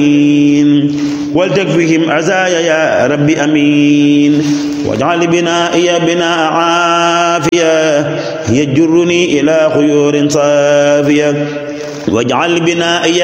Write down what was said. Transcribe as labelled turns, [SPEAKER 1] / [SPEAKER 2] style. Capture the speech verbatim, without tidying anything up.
[SPEAKER 1] ولتكفهم عزايا يا رب أمين واجعل بنائي بناء عافية يجرني إلى خيور صافية واجعل بنائي